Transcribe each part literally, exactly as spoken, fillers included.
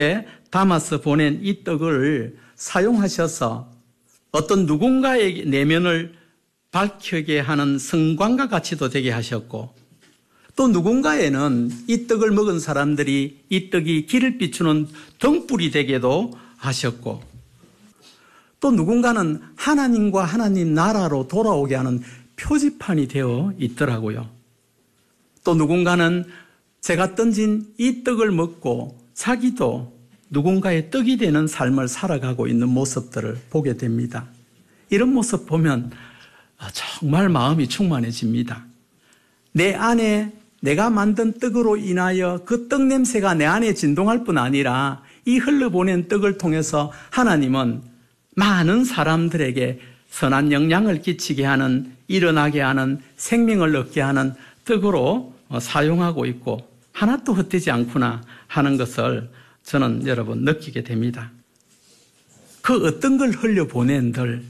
담아서 보낸 이 떡을 사용하셔서 어떤 누군가의 내면을 밝히게 하는 성광과 같이도 되게 하셨고, 또 누군가에는 이 떡을 먹은 사람들이 이 떡이 길을 비추는 등불이 되게도 하셨고, 또 누군가는 하나님과 하나님 나라로 돌아오게 하는 표지판이 되어 있더라고요. 또 누군가는 제가 던진 이 떡을 먹고 자기도 누군가의 떡이 되는 삶을 살아가고 있는 모습들을 보게 됩니다. 이런 모습 보면 정말 마음이 충만해집니다. 내 안에 내가 만든 떡으로 인하여 그 떡 냄새가 내 안에 진동할 뿐 아니라 이 흘러보낸 떡을 통해서 하나님은 많은 사람들에게 선한 영향을 끼치게 하는, 일어나게 하는, 생명을 얻게 하는 떡으로 사용하고 있고 하나도 헛되지 않구나 하는 것을 저는 여러분 느끼게 됩니다. 그 어떤 걸 흘려보낸들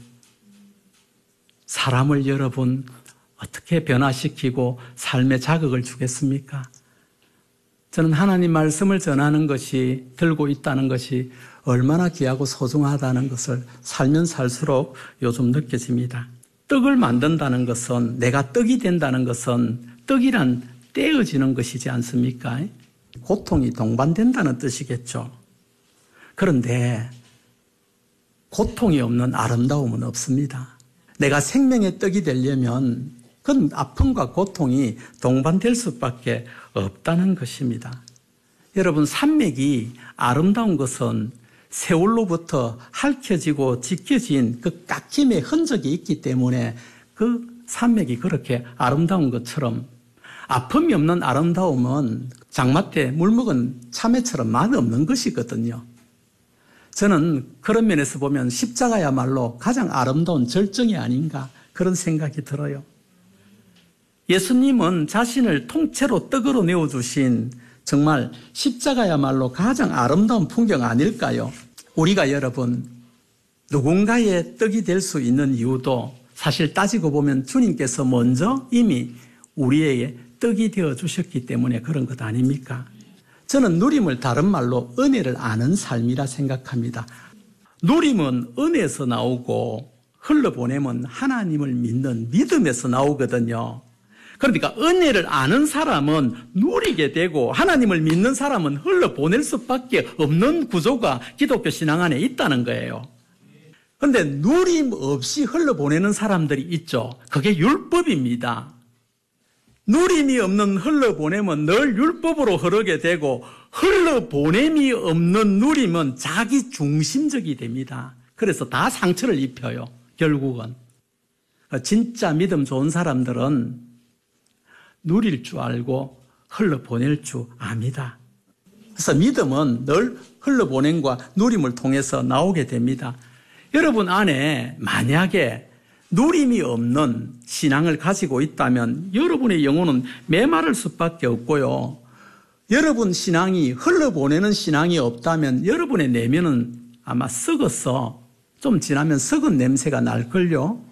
사람을 여러분 어떻게 변화시키고 삶의 자극을 주겠습니까? 저는 하나님 말씀을 전하는 것이, 들고 있다는 것이 얼마나 귀하고 소중하다는 것을 살면 살수록 요즘 느껴집니다. 떡을 만든다는 것은, 내가 떡이 된다는 것은 떡이란 떼어지는 것이지 않습니까? 고통이 동반된다는 뜻이겠죠. 그런데 고통이 없는 아름다움은 없습니다. 내가 생명의 떡이 되려면 그건 아픔과 고통이 동반될 수밖에 없다는 것입니다. 여러분, 산맥이 아름다운 것은 세월로부터 핥혀지고 지켜진 그 깎임의 흔적이 있기 때문에 그 산맥이 그렇게 아름다운 것처럼, 아픔이 없는 아름다움은 장마 때 물 먹은 참외처럼 맛없는 것이거든요. 저는 그런 면에서 보면 십자가야말로 가장 아름다운 절정이 아닌가 그런 생각이 들어요. 예수님은 자신을 통째로 떡으로 내어주신 정말 십자가야말로 가장 아름다운 풍경 아닐까요? 우리가 여러분 누군가의 떡이 될 수 있는 이유도 사실 따지고 보면 주님께서 먼저 이미 우리에게 떡이 되어 주셨기 때문에 그런 것 아닙니까? 저는 누림을 다른 말로 은혜를 아는 삶이라 생각합니다. 누림은 은혜에서 나오고 흘러보내면 하나님을 믿는 믿음에서 나오거든요. 그러니까 은혜를 아는 사람은 누리게 되고 하나님을 믿는 사람은 흘러보낼 수밖에 없는 구조가 기독교 신앙 안에 있다는 거예요. 그런데 누림 없이 흘러보내는 사람들이 있죠. 그게 율법입니다. 누림이 없는 흘러보냄은 늘 율법으로 흐르게 되고, 흘러보냄이 없는 누림은 자기 중심적이 됩니다. 그래서 다 상처를 입혀요, 결국은. 진짜 믿음 좋은 사람들은 누릴 줄 알고 흘러보낼 줄 압니다. 그래서 믿음은 늘 흘러보냄과 누림을 통해서 나오게 됩니다. 여러분 안에 만약에 누림이 없는 신앙을 가지고 있다면 여러분의 영혼은 메마를 수밖에 없고요. 여러분 신앙이 흘러보내는 신앙이 없다면 여러분의 내면은 아마 썩어서 좀 지나면 썩은 냄새가 날걸요.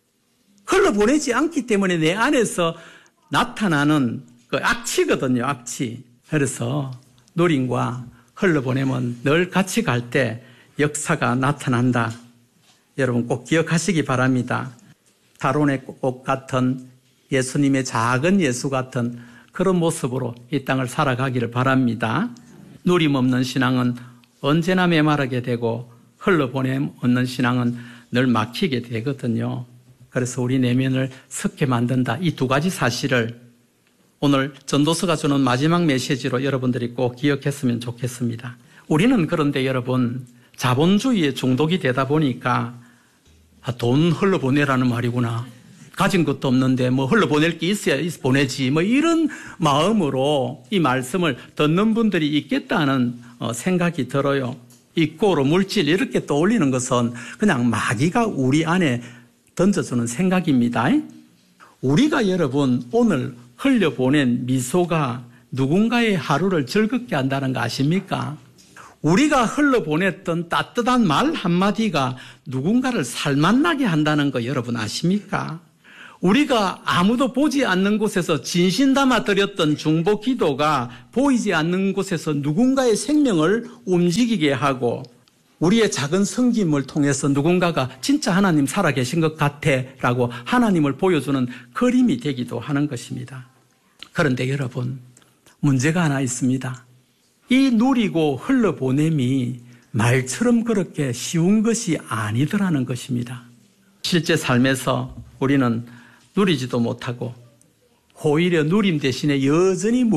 흘러보내지 않기 때문에 내 안에서 나타나는 그 악취거든요, 악취. 그래서 누림과 흘러보내면 늘 같이 갈 때 역사가 나타난다. 여러분 꼭 기억하시기 바랍니다. 다론의 꽃 같은 예수님의 작은 예수 같은 그런 모습으로 이 땅을 살아가기를 바랍니다. 누림 없는 신앙은 언제나 메마르게 되고 흘러보냄 없는 신앙은 늘 막히게 되거든요. 그래서 우리 내면을 썩게 만든다. 이 두 가지 사실을 오늘 전도서가 주는 마지막 메시지로 여러분들이 꼭 기억했으면 좋겠습니다. 우리는 그런데 여러분 자본주의에 중독이 되다 보니까 아, 돈 흘러보내라는 말이구나. 가진 것도 없는데 뭐 흘러보낼 게 있어야 보내지. 뭐 이런 마음으로 이 말씀을 듣는 분들이 있겠다는 생각이 들어요. 이꼬로 물질 이렇게 떠올리는 것은 그냥 마귀가 우리 안에 던져주는 생각입니다. 우리가 여러분 오늘 흘려보낸 미소가 누군가의 하루를 즐겁게 한다는 거 아십니까? 우리가 흘러보냈던 따뜻한 말 한마디가 누군가를 살맛나게 한다는 거 여러분 아십니까? 우리가 아무도 보지 않는 곳에서 진심 담아 드렸던 중보 기도가 보이지 않는 곳에서 누군가의 생명을 움직이게 하고 우리의 작은 섬김을 통해서 누군가가 진짜 하나님 살아계신 것 같아 라고 하나님을 보여주는 그림이 되기도 하는 것입니다. 그런데 여러분, 문제가 하나 있습니다. 이 누리고 흘러보냄이 말처럼 그렇게 쉬운 것이 아니더라는 것입니다. 실제 삶에서 우리는 누리지도 못하고 오히려 누림 대신에 여전히